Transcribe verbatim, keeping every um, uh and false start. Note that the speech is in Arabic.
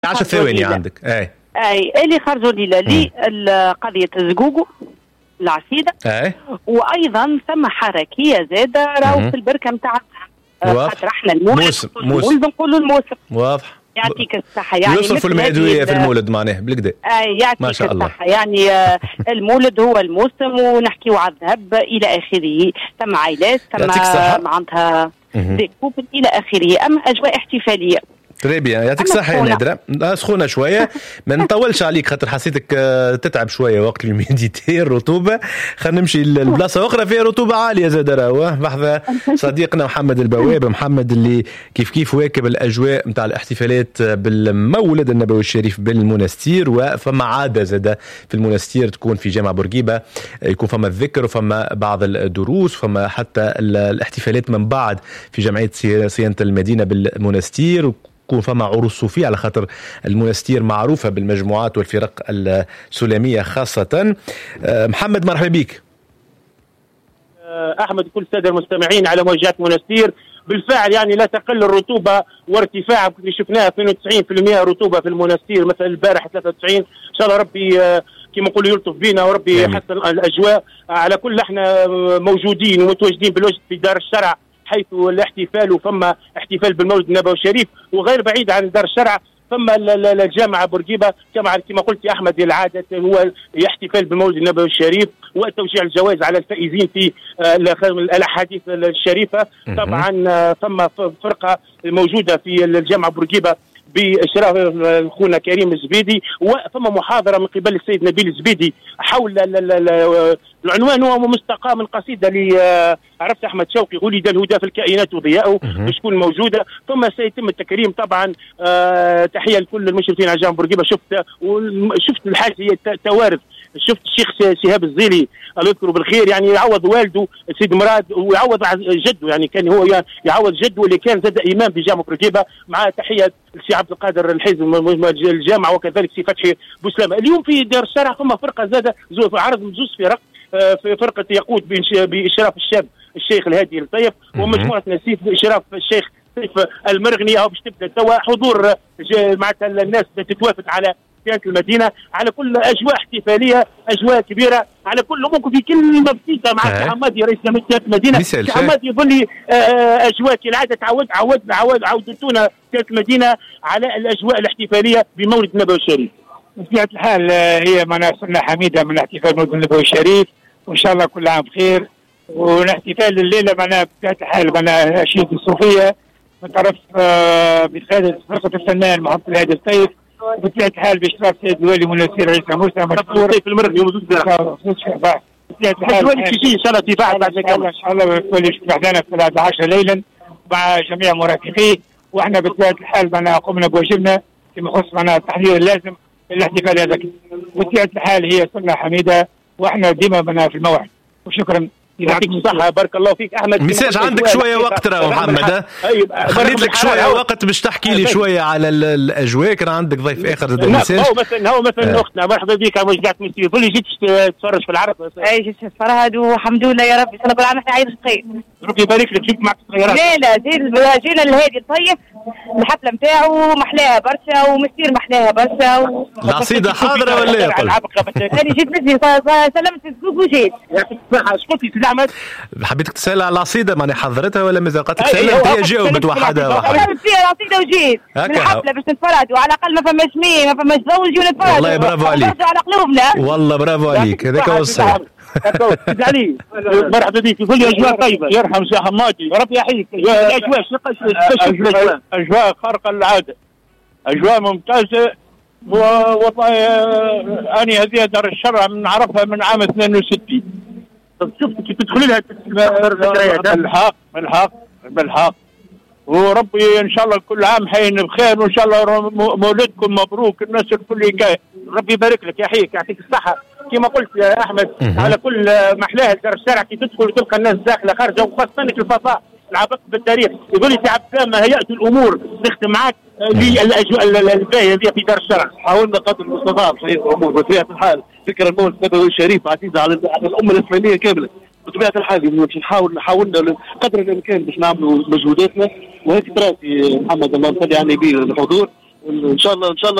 عشر ثواني عندك. اي اي اللي خرجوا لي لقضيه الزقوق العسيده. اي وايضا ثم حركيه زاده راهو في البركه نتاع خاطر احنا المولد موسم موسم نقولوا الموسم واضح. يعطيك الصحه. يعني يوصف المادويه في المولد معناه بالكدا. اي يعطيك ما شاء الله. الصحه. يعني المولد هو الموسم ونحكيو على الذهب الى اخره. ثم عائلات ثم معناتها ديكوب الى اخره. اما اجواء احتفاليه تري بيان. يعطيك الصحة يا نادرة. سخونة شوية ما نطولش عليك خاطر حسيتك تتعب شوية وقت الميديتير رطوبة. خلينا نمشي لبلاصة أخرى فيها رطوبة عالية زاد راهو. بحث صديقنا محمد البواب. محمد اللي كيف كيف واكب الأجواء متاع الاحتفالات بالمولد النبوي الشريف بالمنستير. وفما عادة زاد في المنستير تكون في جامع بورقيبة يكون فما الذكر وفما بعض الدروس وفما حتى الاحتفالات من بعد في جمعية صيانة المدينة بالمنستير. يكون فما عروس صوفية على خاطر المنستير معروفة بالمجموعات والفرق السلامية خاصة. محمد مرحبا بك. أحمد كل السادة المستمعين على موجات منستير. بالفعل يعني لا تقل الرطوبة وارتفاع اللي شفناها اثنين وتسعين بالمئة رطوبة في المنستير مثلا البارح ثلاثة وتسعين. إن شاء الله ربي كما نقولوا يلطف بينا وربي يحسن الأجواء. على كل احنا موجودين ومتواجدين بالوجد في دار الشرع حيث الاحتفال وفما احتفال بالمولد النبوي الشريف. وغير بعيد عن دار الشرع فما الجامعة بورقيبة كما كما قلت يا أحمد العادة هو احتفال بالمولد النبوي الشريف وتوزيع الجوائز على الفائزين في الأحاديث الشريفة. طبعا فما فرقة موجودة في الجامعة بورقيبة بإشراف أخونا كريم الزبيدي. وفما محاضرة من قبل السيد نبيل الزبيدي حول العنوان هو مستقى من قصيدة لعرفت أحمد شوقي ولد الهدى في الكائنات وضياءه باش تكون موجودة. ثم سيتم التكريم طبعا. آه تحية لكل المشرفين على جامعة بورقيبة. شفت وشفت الحاجة هي توارث. شفت الشيخ شهاب الزيلي الله يذكره بالخير يعني يعوض والده سيد مراد ويعوض جده. يعني كان هو يعوض جده اللي كان زاد امام في جامعه بورقيبه. مع تحيه لسي عبد القادر الحزم الجامعه وكذلك سي فتحي بوسلامه. اليوم في دار الشرع ثم فرقه زاد عرض من زوج فرق. في فرقه يقود باشراف الشاب الشيخ الهادي الطيف ومجموعه نسيف باشراف الشيخ سيف المرغني. او باش تبدا توا حضور معناتها الناس تتوافد على صيانة المدينة على كل أجواء احتفالية أجواء كبيرة على كل ممكن في كلمة بسيطة مع سي حمادي رئيس جمعية صيانة المدينة. سي حمادي يقول لي أجواء كالعادة تعود عود عود عودتونا صيانة المدينة على الأجواء الاحتفالية بمولد النبوي الشريف. بطبيعة الحال هي معناها سنة حميدة من احتفال مولد النبوي الشريف وإن شاء الله كل عام بخير. والاحتفال الليلة معناها بطبيعة الحال معناها أشياء الصوفية من طرف بقيادة فرقة الفنان محمد الهادي الطيف بطبيعة الحال باشتراك سيد الوالي منستير عيسى موسى مشكور في المرغ يوم بطبيعة الحال ان شاء الله في بعد بعد ان شاء الله الوالي بعدنا في الثلاثة عشر ليلا مع جميع مرافقيه. واحنا بطبيعة الحال معنا قمنا بواجبنا فيما يخص معنا التحضير اللازم للاحتفال هذا. بطبيعة الحال هي سنة حميدة واحنا ديما معنا في الموعد. وشكرا يعطيك الصحة بارك الله فيك أحمد. مساج عندك شوية وقت راه محمد. خليت لك شوية وقت باش تحكي لي شوية على الأجواء. كان عندك ضيف آخر زاد المساج. هو مثلا هو مثلا آه. أختنا مرحبا بك يا مشجعة مسير. قولي جيت تتفرج في العرض. أي جيت نتفرج والحمد لله يا ربي صلى الله عليه وسلم. عيد خير ربي يبارك لك. جيت معك الصغيرات. لا لا جينا جينا الهادي الطيب الحفلة نتاعو محلاها برشا ومسير محلاها برشا. العصيدة حاضرة ولا يا قلب؟ أنا جيت مثلي سلمت الزوج وجيت. يعطيك الصحة. شكون في أحمد؟ حبيتك تسأل على العصيدة ماني حضرتها ولا مازال قالت سألت هي جاوبت وحدها وحدها. سلمت فيها العصيدة وجيت من الحفلة باش نتفرجوا على الأقل ما فماش مين ما فماش ضوء نجيو نتفرجوا. والله برافو عليك. على قلوبنا والله برافو عليك. هذاك هو الصحيح. علي مرحبا بك. كل اجواء طيبه يرحم سي حمادي ربي يحييك. الاجواء اجواء اجواء خارقه للعاده اجواء ممتازه. والله اني هذه دار الشرع نعرفها من عام اثنين وستين. شفت كيف تدخلي لها بالحق بالحق بالحق. وربي ان شاء الله كل عام حين بخير وان شاء الله مولدكم مبروك الناس الكل جاي. ربي يبارك لك يحييك يعطيك الصحه. كما قلت يا احمد على كل محلاها دار الشارع كي تدخل تلقى الناس داخله خارجه وخاصه في الفضاء العبق بالتاريخ. يقول لي سي عبد السلام ما هيأت الامور نختم معك للاجواء الباهيه هذه في دار الشرع. حاولنا قدر المستطاع بصحيح الامور بطبيعه الحال. فكره المولد النبوي الشريف عزيزه على الامه الاسلاميه كامله بطبيعه الحال. باش نحاول حاولنا قدر الامكان باش نعملوا مجهوداتنا وهيك تراسي محمد الله صلي على النبي الحضور وان شاء الله ان شاء الله